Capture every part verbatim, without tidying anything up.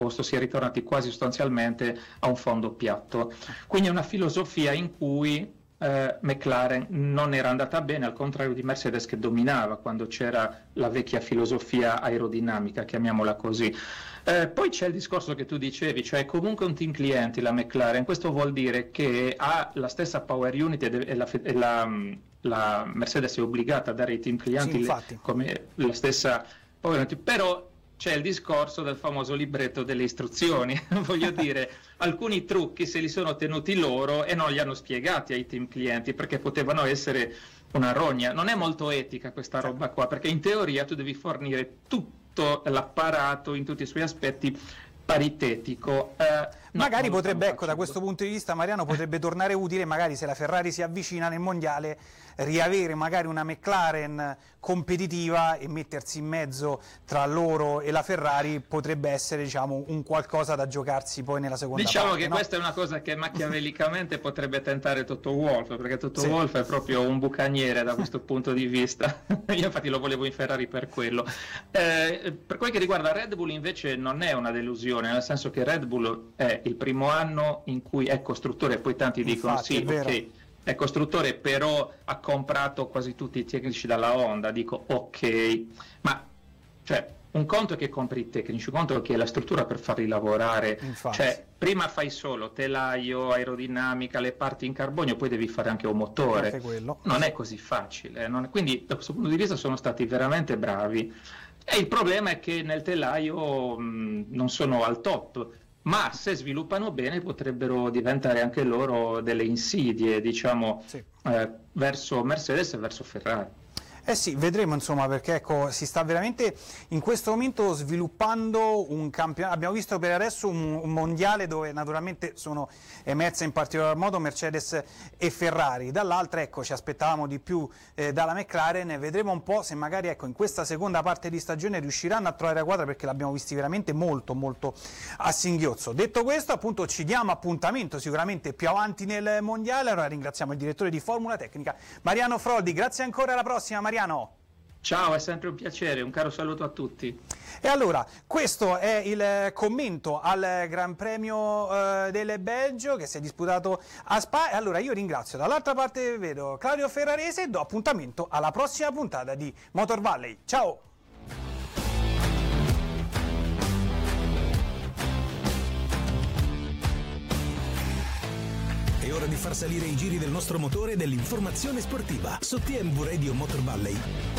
si è ritornati quasi sostanzialmente a un fondo piatto. Quindi è una filosofia in cui eh, McLaren non era andata bene, al contrario di Mercedes che dominava quando c'era la vecchia filosofia aerodinamica, chiamiamola così. Eh, poi c'è il discorso che tu dicevi, cioè comunque un team clienti la McLaren, questo vuol dire che ha la stessa power unit e la, e la, la Mercedes è obbligata a dare ai team clienti sì, le, come la stessa power unit, però c'è il discorso del famoso libretto delle istruzioni, voglio dire, alcuni trucchi se li sono tenuti loro e non li hanno spiegati ai team clienti perché potevano essere una rogna. Non è molto etica questa roba qua, perché in teoria tu devi fornire tutto l'apparato in tutti i suoi aspetti paritetico. Eh, no, magari potrebbe, ecco, da questo punto di vista Mariano potrebbe tornare utile, magari se la Ferrari si avvicina nel mondiale, riavere magari una McLaren competitiva e mettersi in mezzo tra loro e la Ferrari potrebbe essere, diciamo, un qualcosa da giocarsi poi nella seconda diciamo parte. Diciamo che no? questa è una cosa che machiavellicamente potrebbe tentare Toto Wolff, perché Toto sì. Wolff è proprio un bucaniere da questo punto di vista. Io infatti lo volevo in Ferrari per quello. Eh, per quel che riguarda Red Bull invece non è una delusione, nel senso che Red Bull è il primo anno in cui è costruttore, poi tanti dicono Infatti, sì, è vero. ok, è costruttore, però ha comprato quasi tutti i tecnici dalla Honda. Dico ok, ma cioè un conto è che compri i tecnici, un conto è che è la struttura per farli lavorare. Infatti. Cioè prima fai solo telaio, aerodinamica, le parti in carbonio, poi devi fare anche un motore. Anche quello. Non è così facile, non è... quindi da questo punto di vista sono stati veramente bravi. E il problema è che nel telaio mh, non sono al top, ma se sviluppano bene potrebbero diventare anche loro delle insidie, diciamo, sì. eh, verso Mercedes e verso Ferrari. Eh sì, vedremo insomma, perché ecco, si sta veramente in questo momento sviluppando un campionato. Abbiamo visto per adesso un, un mondiale dove naturalmente sono emerse in particolar modo Mercedes e Ferrari, dall'altra ecco ci aspettavamo di più eh, dalla McLaren. Vedremo un po' se magari ecco in questa seconda parte di stagione riusciranno a trovare la quadra, perché l'abbiamo visti veramente molto molto a singhiozzo. Detto questo, appunto, ci diamo appuntamento sicuramente più avanti nel mondiale. Allora ringraziamo il direttore di Formula Tecnica Mariano Froldi, grazie ancora, alla prossima Mariano. Ciao, è sempre un piacere, un caro saluto a tutti. E allora, questo è il commento al Gran Premio eh, del Belgio che si è disputato a Spa. E allora io ringrazio, dall'altra parte vedo Claudio Ferrarese e do appuntamento alla prossima puntata di Motor Valley. Ciao! È ora di far salire i giri del nostro motore dell'informazione sportiva su T M V Radio Motor Valley.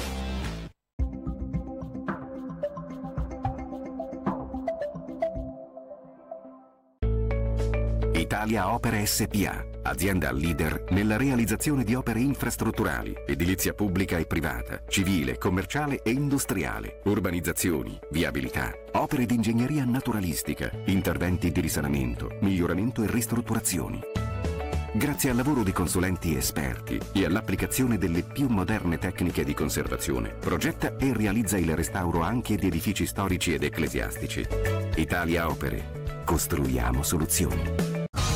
Italia Opere S P A, azienda leader nella realizzazione di opere infrastrutturali, edilizia pubblica e privata, civile, commerciale e industriale, urbanizzazioni, viabilità, opere di ingegneria naturalistica, interventi di risanamento, miglioramento e ristrutturazioni. Grazie al lavoro di consulenti esperti e all'applicazione delle più moderne tecniche di conservazione, progetta e realizza il restauro anche di edifici storici ed ecclesiastici. Italia Opere. Costruiamo soluzioni.